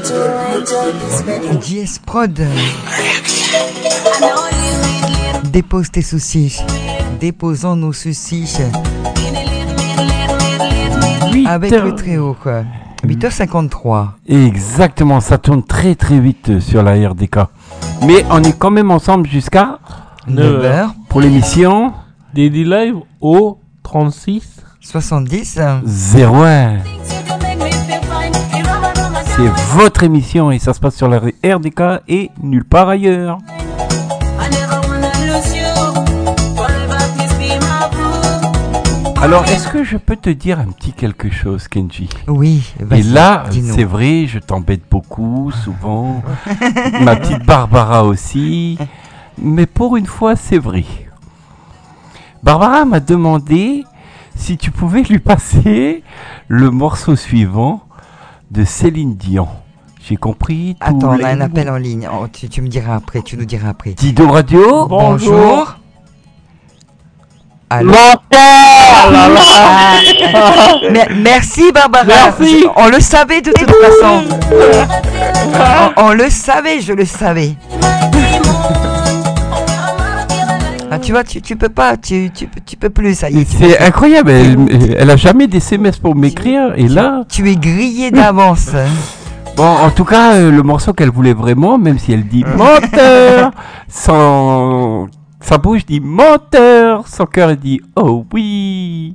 JS Prod. Dépose tes soucis. Déposons nos soucis. Avec le très haut, quoi. 8h53. Exactement, ça tourne très très vite sur la RDK. Mais on est quand même ensemble jusqu'à 9h. Pour l'émission Daily Live au 36 70 01. C'est votre émission et ça se passe sur la RDK et nulle part ailleurs. Alors, est-ce que je peux te dire un petit quelque chose, Kenji? Oui, vas-y. Et là, dis-nous. c'est vrai, je t'embête beaucoup, souvent. Ma petite Barbara aussi. Mais pour une fois, c'est vrai. Barbara m'a demandé si tu pouvais lui passer le morceau suivant de Céline Dion. J'ai compris. Attends, on a un appel en ligne. Oh, tu me diras après, tu nous diras après. Dido Radio. Bonjour. Allô. Merci Barbara. Merci. On le savait de toute façon. On le savait, je le savais. Ah, tu vois, tu peux pas, tu peux plus, ça y est. C'est incroyable, elle a jamais des SMS pour m'écrire et là... Tu es grillé d'avance. Bon, en tout cas, le morceau qu'elle voulait vraiment, même si elle dit menteur, sa bouche dit menteur, son cœur dit oh oui.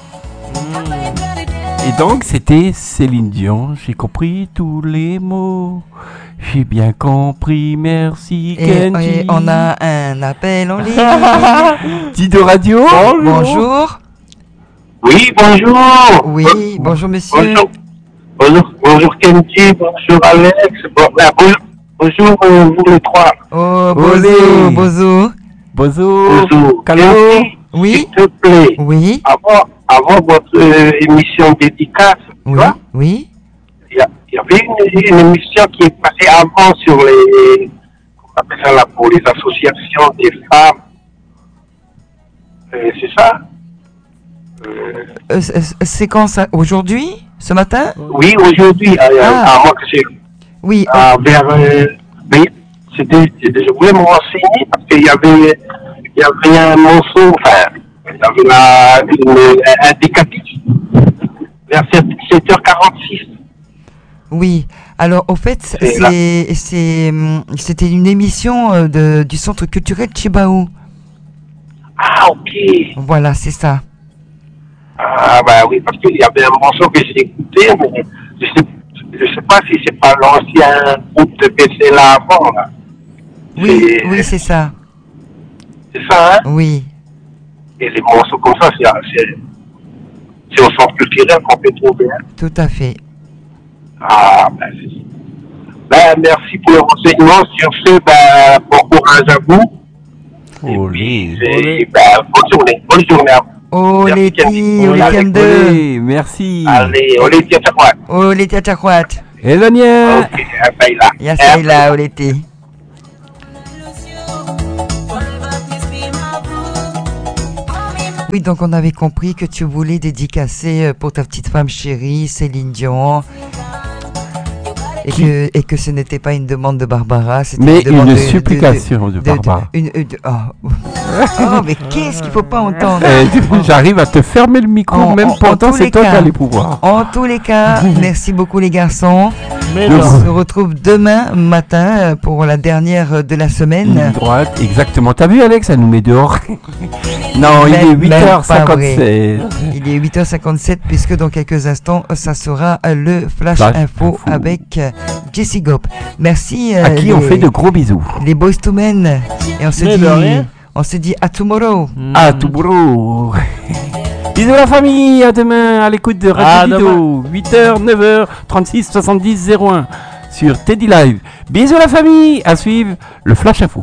Et donc, c'était Céline Dion, j'ai compris tous les mots. J'ai bien compris, merci Kenji. Et on a un appel en ligne. Dido Radio. Bonjour. Oui, bonjour. Oui, bonjour monsieur. Bonjour Kenji, bonjour Alex, bonjour vous les trois. Oh, Olé. Bozo. Bonjour. Kenji, Oui. s'il te plaît, Oui. avant votre émission dédicace, tu Oui. vois, Oui. il y avait une émission qui est passée avant sur les, comment on appelle ça là, pour les associations des femmes. C'est ça? C'est quand ça? Aujourd'hui? Ce matin? Oui, aujourd'hui, à moi que c'est. Oui. Mais je voulais me renseigner parce qu'il y avait un morceau, enfin, il y avait un indicatif vers 7h46. Oui. Alors, au fait, c'était une émission du Centre culturel Chibaou. Ah, ok. Voilà, c'est ça. Ah, bah oui, parce qu'il y avait un morceau que j'ai écouté, mais je sais pas si c'est pas l'ancien groupe de PC là avant, là. Oui, c'est ça. C'est ça, hein? Oui. Et les morceaux comme ça, c'est au centre culturel qu'on peut trouver, hein? Tout à fait. Ah, merci pour le renseignement. Sur ce, bon courage à vous. Olé. Bonne journée à vous. Oh les petits, les M2. Olé, merci. Allez, on les tient à quoi? Oh les tiachakwat. Elonia. Ok, là. Yasaila, oh les petits. Oui, donc on avait compris que tu voulais dédicacer pour ta petite femme chérie, Céline Dion. Et que ce n'était pas une demande de Barbara, c'était Mais une demande une supplication de Barbara. Oh, mais qu'est-ce qu'il faut pas entendre? J'arrive à te fermer le micro, même pendant c'est toi qui as les pouvoirs. En tous les cas, merci beaucoup les garçons. On se retrouve demain matin pour la dernière de la semaine. Ligne droite, exactement. T'as vu Alex, ça nous met dehors. Non, il est 8h57. Il est 8h57 puisque dans quelques instants, ça sera le Flash Info avec Jessie Gop. Merci à qui on fait de gros bisous. Les Boys to Men. Et on se dit à tomorrow. À tomorrow. Bisous la famille, à demain à l'écoute de Radio Dido. 8h, 9h, 36 70 01 sur Teddy Live. Bisous la famille, à suivre le Flash Info.